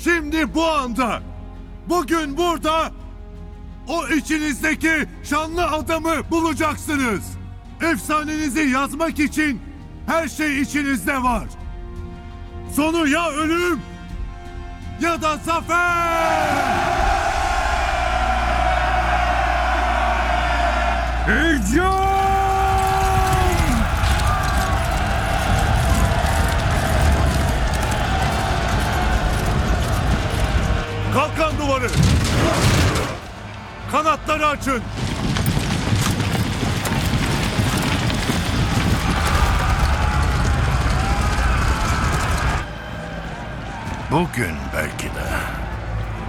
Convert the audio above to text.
Şimdi bu anda, bugün burada o içinizdeki şanlı adamı bulacaksınız. Efsanenizi yazmak için her şey içinizde var. Sonu ya ölüm ya da zafer! Hücum! Kalkan duvarı! Kanatları açın! Bugün belki de.